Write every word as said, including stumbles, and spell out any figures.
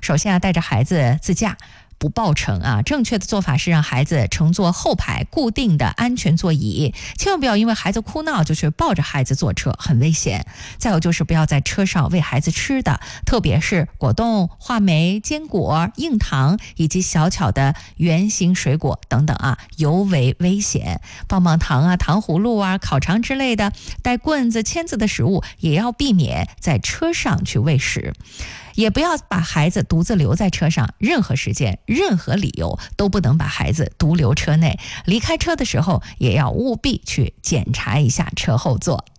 首先啊，带着孩子自驾不抱乘啊，正确的做法是让孩子乘坐后排固定的安全座椅，千万不要因为孩子哭闹就去抱着孩子坐车，很危险。再有就是不要在车上喂孩子吃的，特别是果冻、话梅、坚果、硬糖以及小巧的圆形水果等等啊，尤为危险。棒棒糖啊、糖葫芦啊、烤肠之类的带棍子、签子的食物也要避免在车上去喂食。也不要把孩子独自留在车上，任何时间、任何理由都不能把孩子独留车内。离开车的时候，也要务必去检查一下车后座。